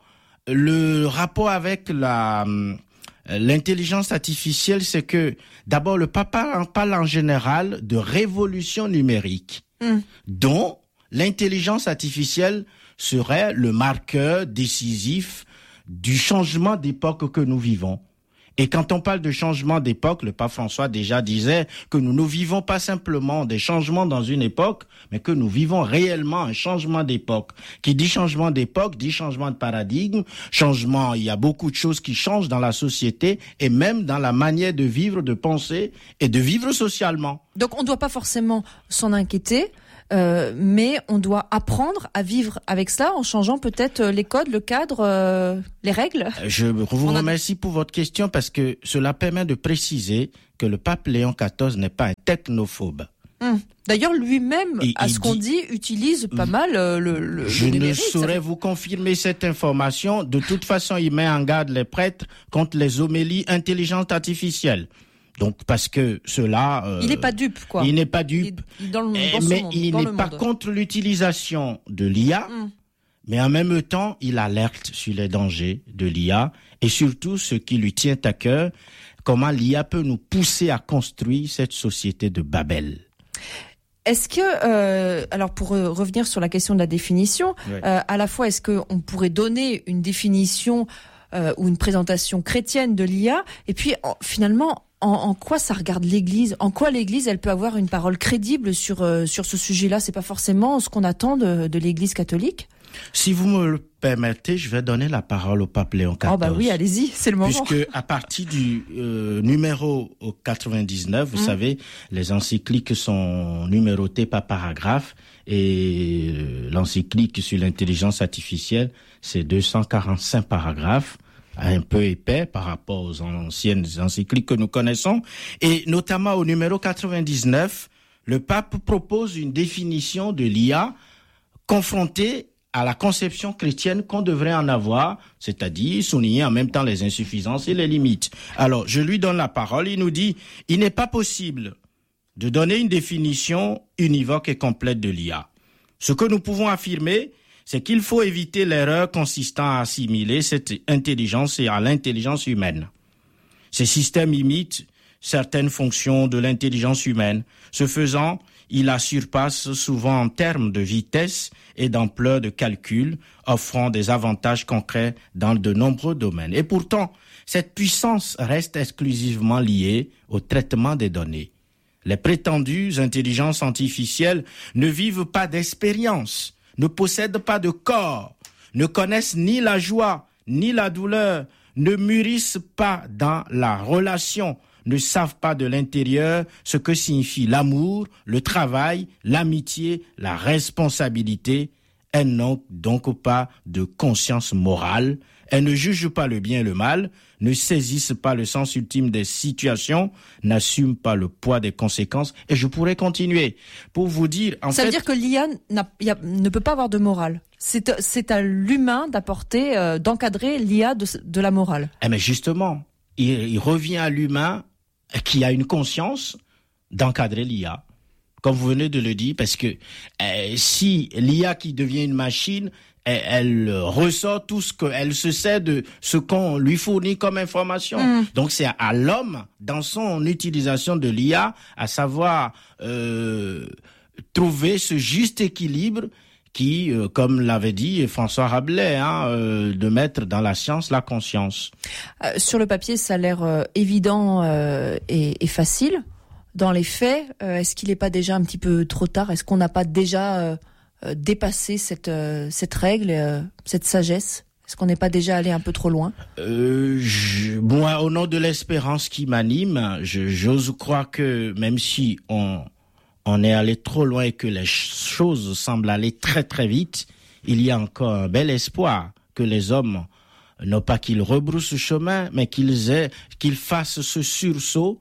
le rapport avec la euh, l'intelligence artificielle, c'est que d'abord le pape parle en général de révolution numérique, mmh. dont l'intelligence artificielle serait le marqueur décisif du changement d'époque que nous vivons. Et quand on parle de changement d'époque, le pape François déjà disait que nous ne vivons pas simplement des changements dans une époque, mais que nous vivons réellement un changement d'époque. Qui dit changement d'époque, dit changement de paradigme, changement, il y a beaucoup de choses qui changent dans la société et même dans la manière de vivre, de penser et de vivre socialement.
Donc on ne doit pas forcément s'en inquiéter. Euh, mais on doit apprendre à vivre avec cela en changeant peut-être les codes, le cadre, euh, les règles.
Je vous on remercie a... pour votre question parce que cela permet de préciser que le pape Léon quatorze n'est pas un technophobe.
Hum. D'ailleurs, lui-même, et, à ce qu'on dit, dit, utilise pas mal euh, le, le
Je
le
ne
numérique,
saurais
ça...
vous confirmer cette information. De toute façon, il met en garde les prêtres contre les homélies intelligentes artificielles. Donc parce que cela, euh,
il n'est pas dupe, quoi.
Il n'est pas dupe,
il, il dans le,
eh,
dans
mais
monde,
il
dans
n'est
le
pas
monde.
contre l'utilisation de l'I A, mm. mais en même temps, il alerte sur les dangers de l'I A et surtout ce qui lui tient à cœur, comment l'I A peut nous pousser à construire cette société de Babel.
Est-ce que, euh, alors pour euh, revenir sur la question de la définition, ouais. euh, à la fois est-ce qu'on pourrait donner une définition euh, ou une présentation chrétienne de l'I A, et puis en, finalement, En, en quoi ça regarde l'Église ? En quoi l'Église, elle peut avoir une parole crédible sur euh, sur ce sujet-là ? C'est pas forcément ce qu'on attend de, de l'Église catholique ?
Si vous me le permettez, je vais donner la parole au pape Léon quatorze.
Oh bah oui, allez-y, c'est le moment.
Puisque à partir du euh, numéro quatre-vingt-dix-neuf, vous mmh. savez, les encycliques sont numérotées par paragraphe et euh, l'encyclique sur l'intelligence artificielle, c'est deux cent quarante-cinq paragraphes. Un peu épais par rapport aux anciennes encycliques que nous connaissons. Et notamment au numéro quatre-vingt-dix-neuf, le pape propose une définition de l'I A confrontée à la conception chrétienne qu'on devrait en avoir, c'est-à-dire souligner en même temps les insuffisances et les limites. Alors, je lui donne la parole, il nous dit, il n'est pas possible de donner une définition univoque et complète de l'I A. Ce que nous pouvons affirmer, c'est qu'il faut éviter l'erreur consistant à assimiler cette intelligence à l'intelligence humaine. Ces systèmes imitent certaines fonctions de l'intelligence humaine. Ce faisant, ils la surpassent souvent en termes de vitesse et d'ampleur de calcul, offrant des avantages concrets dans de nombreux domaines. Et pourtant, cette puissance reste exclusivement liée au traitement des données. Les prétendues intelligences artificielles ne vivent pas d'expérience, ne possèdent pas de corps, ne connaissent ni la joie, ni la douleur, ne mûrissent pas dans la relation, ne savent pas de l'intérieur ce que signifie l'amour, le travail, l'amitié, la responsabilité. Elles n'ont donc pas de conscience morale, elles ne jugent pas le bien et le mal, ne saisissent pas le sens ultime des situations, n'assument pas le poids des conséquences. Et je pourrais continuer pour vous dire... En
Ça
fait,
veut dire que l'I A n'a, y a, ne peut pas avoir de morale. C'est, c'est à l'humain d'apporter, euh, d'encadrer l'I A de, de la morale.
Eh mais justement, il, il revient à l'humain qui a une conscience d'encadrer l'I A. Comme vous venez de le dire, parce que euh, si l'I A qui devient une machine... Elle, elle ressort tout ce que, elle se sert de ce qu'on lui fournit comme information. Mmh. Donc c'est à, à l'homme, dans son utilisation de l'I A, à savoir euh, trouver ce juste équilibre qui, euh, comme l'avait dit François Rabelais, hein, euh, de mettre dans la science la conscience.
Euh, sur le papier, ça a l'air euh, évident euh, et, et facile. Dans les faits, euh, est-ce qu'il n'est pas déjà un petit peu trop tard ? Est-ce qu'on n'a pas déjà euh, dépasser cette euh, cette règle, euh, cette sagesse ? Est-ce qu'on n'est pas déjà allé un peu trop loin ?
euh, je, Moi, au nom de l'espérance qui m'anime, je, j'ose croire que même si on on est allé trop loin et que les choses semblent aller très très vite, il y a encore un bel espoir que les hommes, non pas qu'ils rebroussent chemin, mais qu'ils aient, qu'ils fassent ce sursaut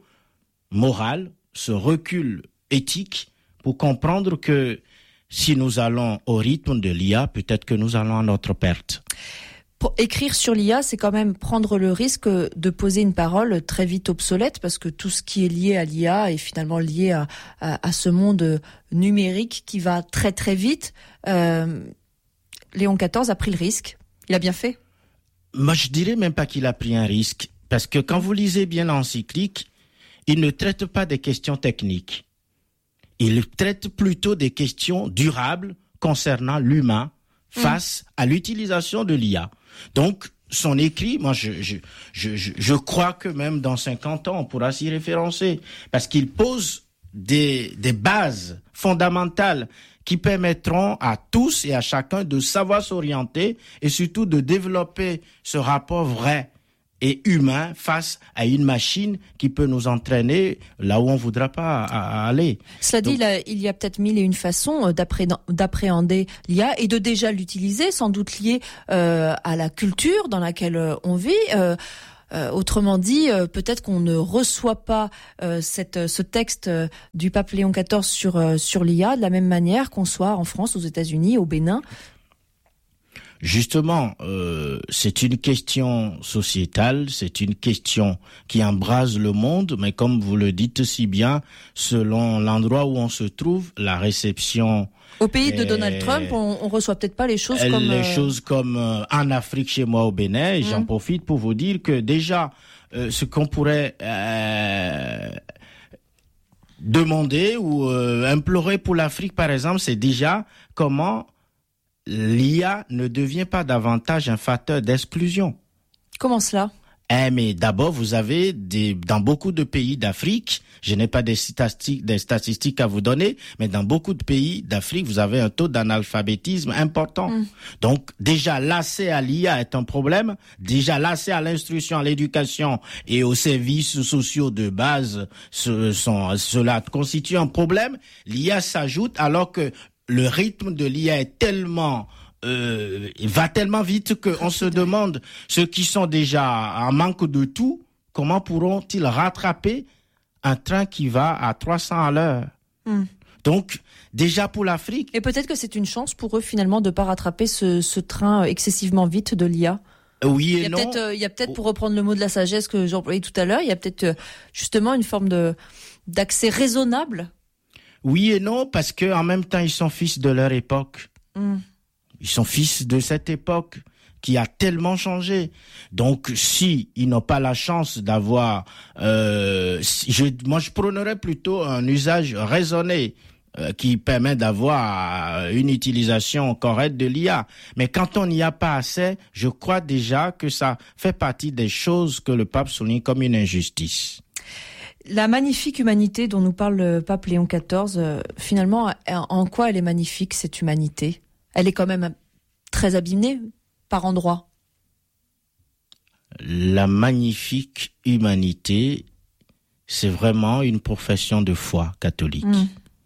moral, ce recul éthique pour comprendre que si nous allons au rythme de l'I A, peut-être que nous allons à notre perte.
Pour écrire sur l'I A, c'est quand même prendre le risque de poser une parole très vite obsolète, parce que tout ce qui est lié à l'I A est finalement lié à, à, à ce monde numérique qui va très très vite. Euh, Léon quatorze a pris le risque. Il a bien fait.
Moi, je dirais même pas qu'il a pris un risque, parce que quand vous lisez bien l'encyclique, il ne traite pas des questions techniques. Il traite plutôt des questions durables concernant l'humain face mmh. à l'utilisation de l'I A. Donc, son écrit, moi je, je, je, je, je crois que même dans cinquante ans, on pourra s'y référencer, parce qu'il pose des, des bases fondamentales qui permettront à tous et à chacun de savoir s'orienter et surtout de développer ce rapport vrai et humain face à une machine qui peut nous entraîner là où on ne voudra pas aller.
Cela dit, Donc, il y a peut-être mille et une façons d'appréhender l'I A et de déjà l'utiliser, sans doute lié euh, à la culture dans laquelle on vit. Euh, Euh, autrement dit, euh, peut-être qu'on ne reçoit pas euh, cette, ce texte euh, du pape Léon quatorze sur, euh, sur l'I A de la même manière qu'on soit en France, aux États-Unis, au Bénin.
Justement, euh, c'est une question sociétale, c'est une question qui embrase le monde, mais comme vous le dites si bien, selon l'endroit où on se trouve, la réception...
Au pays de Donald Trump, on, on reçoit peut-être pas les choses comme...
Les
euh...
choses comme euh, en Afrique, chez moi au Bénin, et mmh. j'en profite pour vous dire que déjà, euh, ce qu'on pourrait... Euh, demander ou euh, implorer pour l'Afrique, par exemple, c'est déjà comment l'I A ne devient pas davantage un facteur d'exclusion.
Comment cela ?
Eh, mais d'abord, vous avez des, dans beaucoup de pays d'Afrique, je n'ai pas des statistiques, des statistiques à vous donner, mais dans beaucoup de pays d'Afrique, vous avez un taux d'analphabétisme important. Mmh. Donc, déjà, l'accès à l'I A est un problème. Déjà, l'accès à l'instruction, à l'éducation et aux services sociaux de base, ce sont, cela constitue un problème. L'I A s'ajoute alors que le rythme de l'I A est tellement... Euh, il va tellement vite qu'on se demande, ceux qui sont déjà en manque de tout, comment pourront-ils rattraper un train qui va à trois cents à l'heure? Mm. Donc, déjà pour l'Afrique...
Et peut-être que c'est une chance pour eux, finalement, de ne pas rattraper ce, ce train excessivement vite de l'I A.
Oui et
il y a
non.
Peut-être, euh, il y a peut-être, pour reprendre le mot de la sagesse que j'employais tout à l'heure, il y a peut-être euh, justement une forme de d'accès raisonnable.
Oui et non, parce que en même temps, ils sont fils de leur époque. Mm. Ils sont fils de cette époque qui a tellement changé. Donc, si ils n'ont pas la chance d'avoir, euh, si je, moi je prônerais plutôt un usage raisonné euh, qui permet d'avoir une utilisation correcte de l'I A. Mais quand on n'y a pas assez, je crois déjà que ça fait partie des choses que le pape souligne comme une injustice.
La magnifique humanité dont nous parle le pape Léon quatorze, euh, finalement, en quoi elle est magnifique, cette humanité ? Elle est quand même très abîmée par endroits.
La magnifique humanité, c'est vraiment une profession de foi catholique. Mmh.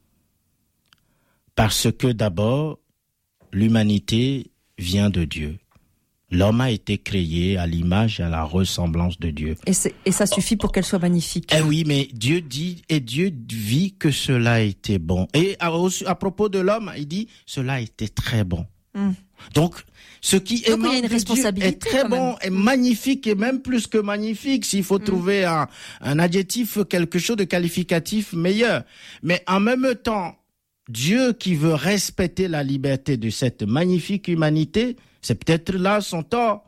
Parce que d'abord, l'humanité vient de Dieu. L'homme a été créé à l'image et à la ressemblance de Dieu.
Et, c'est, et ça suffit pour qu'elle soit magnifique.
Eh oui, mais Dieu dit, et Dieu vit que cela était bon. Et à, à propos de l'homme, il dit, cela était très bon. Mmh. Donc, ce qui
Donc,
émane
il y a une responsabilité
est très bon, est magnifique et même plus que magnifique. S'il faut mmh. trouver un, un adjectif, quelque chose de qualificatif meilleur. Mais en même temps, Dieu qui veut respecter la liberté de cette magnifique humanité, c'est peut-être là son tort.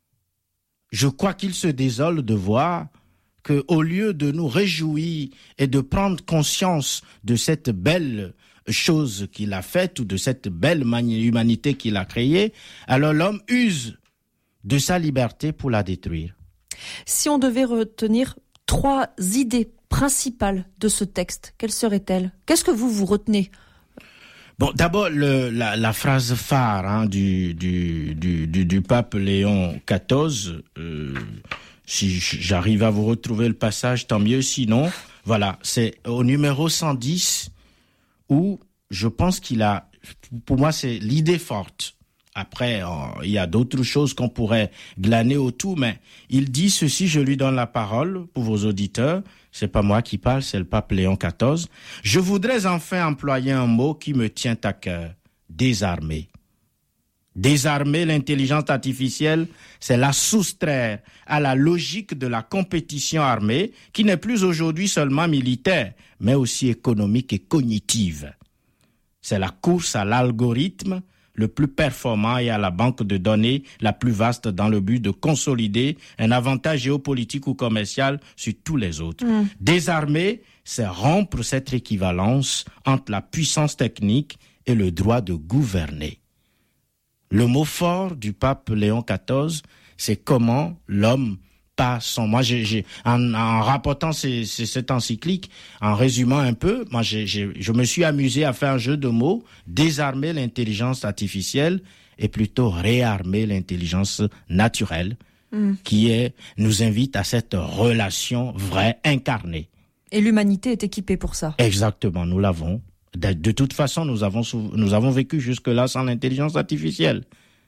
Je crois qu'il se désole de voir que, au lieu de nous réjouir et de prendre conscience de cette belle chose qu'il a faite ou de cette belle humanité qu'il a créée, alors l'homme use de sa liberté pour la détruire.
Si on devait retenir trois idées principales de ce texte, quelles seraient-elles ? Qu'est-ce que vous vous retenez ?
Bon, d'abord le, la, la phrase phare hein, du, du, du, du, du pape Léon quatorze. Euh, si j'arrive à vous retrouver le passage, tant mieux. Sinon, voilà, c'est au numéro cent dix où je pense qu'il a, pour moi, c'est l'idée forte. Après, il y a d'autres choses qu'on pourrait glaner autour, mais il dit ceci, je lui donne la parole pour vos auditeurs. C'est pas moi qui parle, c'est le pape Léon quatorze. Je voudrais enfin employer un mot qui me tient à cœur. Désarmer. Désarmer l'intelligence artificielle, c'est la soustraire à la logique de la compétition armée, qui n'est plus aujourd'hui seulement militaire, mais aussi économique et cognitive. C'est la course à l'algorithme le plus performant et à la banque de données la plus vaste dans le but de consolider un avantage géopolitique ou commercial sur tous les autres. Mmh. Désarmer, c'est rompre cette équivalence entre la puissance technique et le droit de gouverner. Le mot fort du pape Léon quatorze, c'est comment l'homme passe son... Moi, j'ai, j'ai en, en rapportant ces, ces, cette encyclique, en résumant un peu, moi, j'ai, j'ai, je me suis amusé à faire un jeu de mots, désarmer l'intelligence artificielle et plutôt réarmer l'intelligence naturelle, mmh. qui est, nous invite à cette relation vraie, incarnée.
Et l'humanité est équipée pour ça.
Exactement, nous l'avons. De, de toute façon, nous avons, nous avons vécu jusque-là sans l'intelligence artificielle.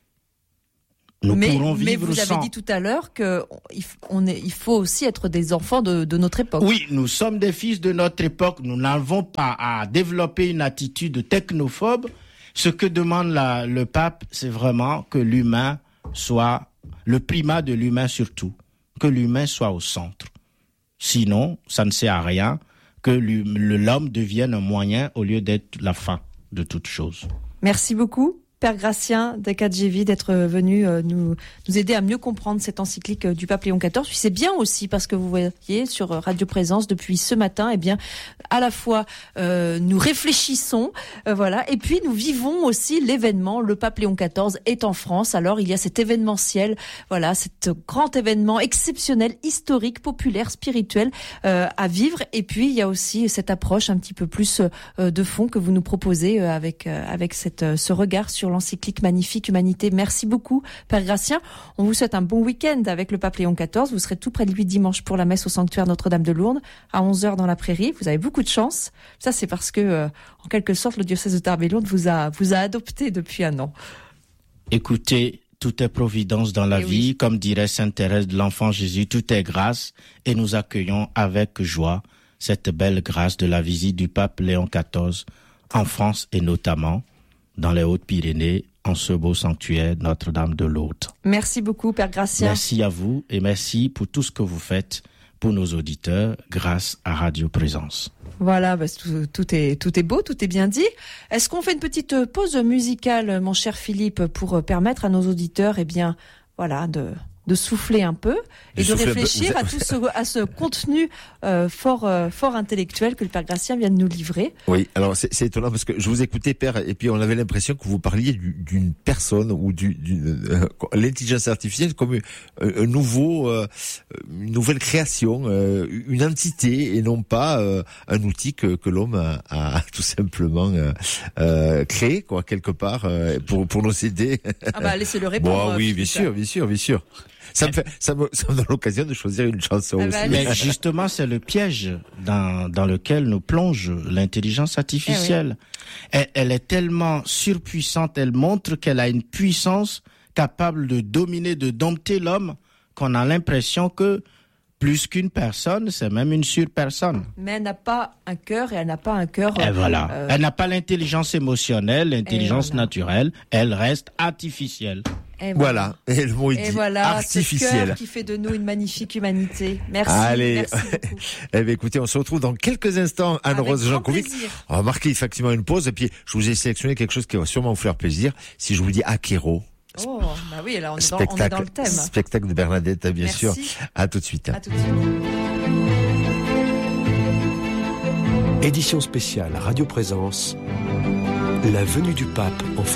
Nous
mais,
pourrons vivre
mais vous avez
sans.
dit tout à l'heure qu'il il faut aussi être des enfants de, de notre époque.
Oui, nous sommes des fils de notre époque. Nous n'avons pas à développer une attitude technophobe. Ce que demande la, le pape, c'est vraiment que l'humain soit, le primat de l'humain surtout, que l'humain soit au centre. Sinon, ça ne sert à rien que l'homme devienne un moyen au lieu d'être la fin de toute chose.
Merci beaucoup, Père Gratien de Cadjevi, d'être venu nous, nous aider à mieux comprendre cette encyclique du pape Léon quatorze. Puis c'est bien aussi parce que vous voyez sur Radio Présence depuis ce matin, eh bien, à la fois euh, nous réfléchissons, euh, voilà, et puis nous vivons aussi l'événement. Le pape Léon quatorze est en France, alors il y a cet événementiel, voilà, cet grand événement exceptionnel, historique, populaire, spirituel euh, à vivre. Et puis il y a aussi cette approche un petit peu plus euh, de fond que vous nous proposez euh, avec euh, avec cette euh, ce regard sur l'encyclique Magnifique Humanité. Merci beaucoup, Père Gratien. On vous souhaite un bon week-end avec le pape Léon quatorze. Vous serez tout près de lui dimanche pour la messe au sanctuaire Notre-Dame de Lourdes à onze heures dans la Prairie. Vous avez beaucoup de chance. Ça, c'est parce que, euh, en quelque sorte, le diocèse de Tarbes-et-Lourdes vous a, vous a adopté depuis un an.
Écoutez, tout est providence dans la et vie. Oui. Comme dirait Sainte Thérèse de l'Enfant Jésus, tout est grâce. Et nous accueillons avec joie cette belle grâce de la visite du pape Léon quatorze en France et notamment dans les Hautes-Pyrénées, en ce beau sanctuaire Notre-Dame de Lourdes.
Merci beaucoup, Père Gratien.
Merci à vous et merci pour tout ce que vous faites pour nos auditeurs grâce à Radio Présence.
Voilà, bah, tout, tout, est, tout est beau, tout est bien dit. Est-ce qu'on fait une petite pause musicale, mon cher Philippe, pour permettre à nos auditeurs, eh bien, voilà, de... de souffler un peu et de, de réfléchir à tout ce, à ce contenu euh, fort, euh, fort intellectuel que le Père Gratien vient de nous livrer.
Oui, alors c'est, c'est étonnant parce que je vous écoutais, Père, et puis on avait l'impression que vous parliez du, d'une personne ou du, d'une euh, l'intelligence artificielle comme un, un nouveau, euh, une nouvelle création, euh, une entité et non pas euh, un outil que, que l'homme a, a tout simplement euh, euh, créé, quoi, quelque part, euh, pour pour nous aider.
Ah bah laissez-le répondre.
Bon, oui, bien sûr, bien sûr, bien sûr. Ça me fait, ça me, ça me donne l'occasion de choisir une chanson
ah
aussi.
bah,
mais justement, c'est le piège dans, dans lequel nous plonge l'intelligence artificielle. Eh oui. elle, elle est tellement surpuissante, elle montre qu'elle a une puissance capable de dominer, de dompter l'homme, qu'on a l'impression que plus qu'une personne, c'est même une surpersonne.
Mais elle n'a pas un cœur et elle n'a pas un cœur...
Et voilà. Euh... Elle n'a pas l'intelligence émotionnelle, l'intelligence voilà. naturelle. Elle reste artificielle.
Et voilà. voilà. Et le mot est dit.
Et voilà,
artificiel.
Ce cœur qui fait de nous une magnifique humanité. Merci.
Allez.
Merci beaucoup.
Eh bien, écoutez, on se retrouve dans quelques instants. Anne-Rose Jankovic. On va marquer effectivement une pause et puis je vous ai sélectionné quelque chose qui va sûrement vous faire plaisir. Si je vous dis Akero.
Oh, bah oui, là on est, dans, on est dans le thème.
Spectacle de Bernadette, bien
Merci.
sûr. À tout de suite.
À tout de suite.
Édition spéciale Radio Présence. La venue du pape en